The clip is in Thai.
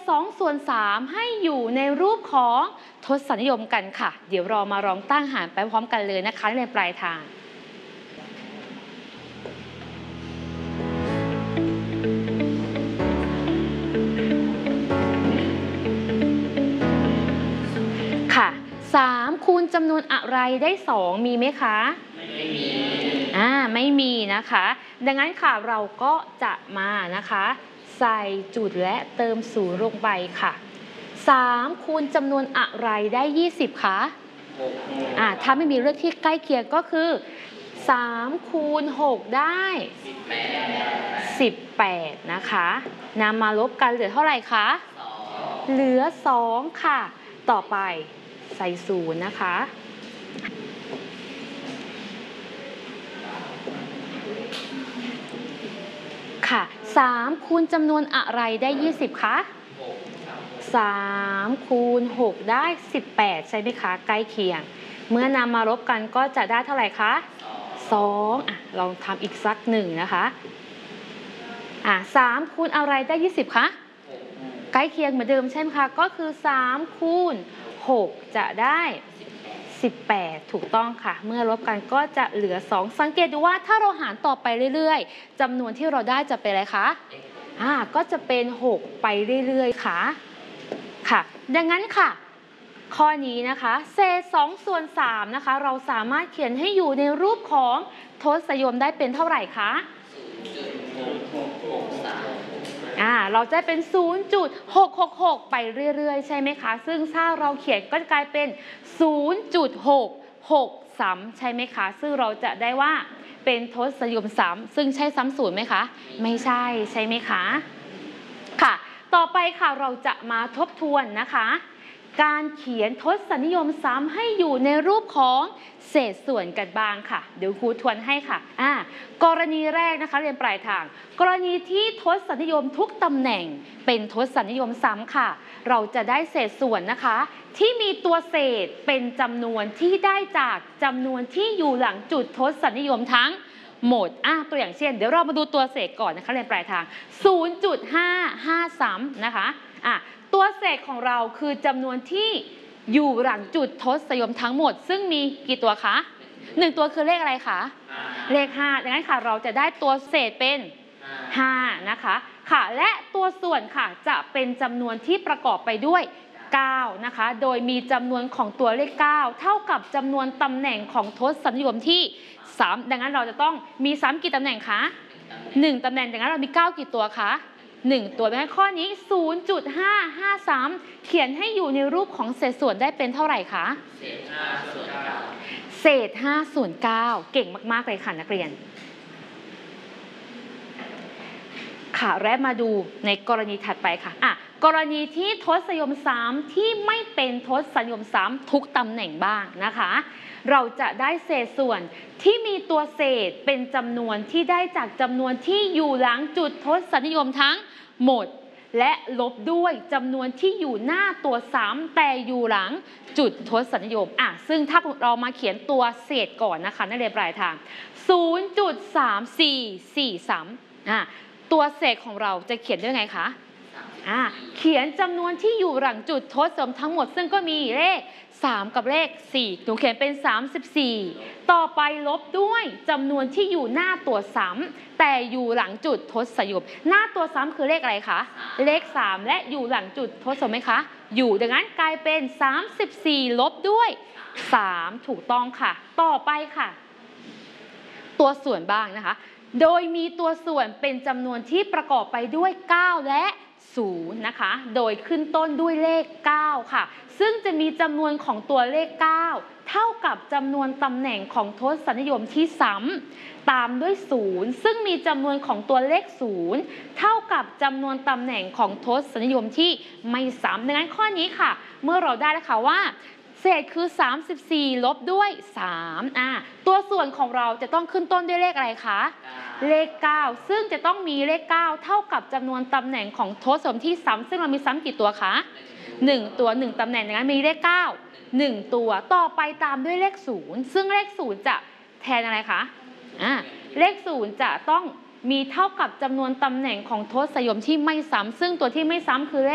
2 ส่วน 3ให้อยู่ในรูปของทศนิยมกันค่ะเดี๋ยวเรามาลองตั้งหารไปพร้อมกันเลยนะคะในปลายทางค่ะ3คูณจำนวนอะไรได้2มีไหมคะไม่มีไม่มีนะคะดังนั้นค่ะเราก็จะมานะคะใส่จุดและเติม0ลงไปค่ะ3คูณจำนวนอะไรได้20คะถ้าไม่มีเลขที่ใกล้เคียงก็คือ3คูณ6ได้18นะคะนำมาลบกันเหลือเท่าไหร่คะเหลือ2ค่ะต่อไปใส่0นะคะค่ะ3คูณจำนวนอะไรได้20คะ3คูณ6ได้18ใช่ไหมคะใกล้เคียงเมื่อนำมาลบกันก็จะได้เท่าไหร่คะ2ลองทำอีกสัก1นะคะ3คูณอะไรได้20คะใกล้เคียงเหมือนเดิมใช่ไหมคะก็คือ3คูณ6จะได้18ถูกต้องค่ะเมื่อลบกันก็จะเหลือ2สังเกตดูว่าถ้าเราหารต่อไปเรื่อยๆจำนวนที่เราได้จะเป็นอะไรคะก็จะเป็น6ไปเรื่อยๆค่ะดังนั้นค่ะข้อนี้นะคะเศษ2ส่วน3นะคะเราสามารถเขียนให้อยู่ในรูปของทศนิยมได้เป็นเท่าไหร่คะเราจะเป็น 0.666 ไปเรื่อยๆใช่ไหมคะซึ่งถ้าเราเขียนก็จะกลายเป็น 0.66 ซ้ำใช่ไหมคะซึ่งเราจะได้ว่าเป็นทศนิยมซ้ำซึ่งใช่ซ้ำ0ไหมคะไม่ใช่ใช่ไหมคะค่ะต่อไปค่ะเราจะมาทบทวนนะคะการเขียนทศนิยมซ้ำให้อยู่ในรูปของเศษส่วนกันบ้างค่ะเดี๋ยวครูทวนให้ค่ะกรณีแรกนะคะเรียนปลายทางกรณีที่ทศนิยมทุกตำแหน่งเป็นทศนิยมซ้ำค่ะเราจะได้เศษส่วนนะคะที่มีตัวเศษเป็นจำนวนที่ได้จากจำนวนที่อยู่หลังจุดทศนิยมทั้งหมดตัวอย่างเช่นเดี๋ยวเรามาดูตัวเศษก่อนนะคะเรียนปลายทาง 0.553 นะคะตัวเศษของเราคือจำนวนที่อยู่หลังจุดทศนิยมทั้งหมดซึ่งมีกี่ตัวคะ1ตัวคือเลขอะไรคะเลข5ดังนั้นค่ะเราจะได้ตัวเศษเป็น5นะคะค่ะและตัวส่วนค่ะจะเป็นจำนวนที่ประกอบไปด้วย9นะคะโดยมีจำนวนของตัวเลข9เท่ากับจำนวนตำแหน่งของทศนิยมที่3ดังนั้นเราจะต้องมี3กี่ตำแหน่งคะ1ตำแหน่งดังนั้นเรามี9กี่ตัวคะ1ตัวดังนั้นข้อนี้ 0.553 เขียนให้อยู่ในรูปของเศษส่วนได้เป็นเท่าไหร่คะเศษ5ส่วน9เก่งมากๆเลยค่ะนักเรียนค่ะและมาดูในกรณีถัดไปค่ะกรณีที่ทศนิยมซ้ำที่ไม่เป็นทศนิยมซ้ำทุกตำแหน่งบ้างนะคะเราจะได้เศษส่วนที่มีตัวเศษเป็นจำนวนที่ได้จากจำนวนที่อยู่หลังจุดทศนิยมทั้งหมดและลบด้วยจำนวนที่อยู่หน้าตัวซ้ำแต่อยู่หลังจุดทศนิยมซึ่งถ้าเรามาเขียนตัวเศษก่อนนะคะนักเรียนปลายทาง 0.3443 ตัวเศษของเราจะเขียนได้ไงคะเขียนจำนวนที่อยู่หลังจุดทศนิยมทั้งหมดซึ่งก็มีเลข3กับเลข4หนูเขียนเป็น34ต่อไปลบด้วยจำนวนที่อยู่หน้าตัวซ้ำแต่อยู่หลังจุดทศนิยมหน้าตัวซ้ำคือเลขอะไรคะเลข3และอยู่หลังจุดทศนิยมไหมคะอยู่ดังนั้นกลายเป็น34ลบด้วย3ถูกต้องค่ะต่อไปค่ะตัวส่วนบ้างนะคะโดยมีตัวส่วนเป็นจำนวนที่ประกอบไปด้วย9และ0นะคะโดยขึ้นต้นด้วยเลข9ค่ะซึ่งจะมีจำนวนของตัวเลข9เท่ากับจำนวนตำแหน่งของทศนิยมที่ซ้ำตามด้วย0ซึ่งมีจำนวนของตัวเลข0เท่ากับจำนวนตำแหน่งของทศนิยมที่ไม่ซ้ำดังนั้นข้อนี้ค่ะเมื่อเราได้แล้วค่ะว่าเศษคือ34ลบด้วย3ตัวส่วนของเราจะต้องขึ้นต้นด้วยเลขอะไรคะเลข9ซึ่งจะต้องมีเลข9เท่ากับจำนวนตำแหน่งของทศนิยมที่ซ้ำซึ่งเรามีซ้ำกี่ตัวคะ1ตัว1ตำแหน่งดังนั้นมีเลข9 1ตัวต่อไปตามด้วยเลข0ซึ่งเลข0จะแทนอะไรคะเลข0จะต้องมีเท่ากับจำนวนตำแหน่งของทศนิยมที่ไม่ซ้ำซึ่งตัวที่ไม่ซ้ำคือเลข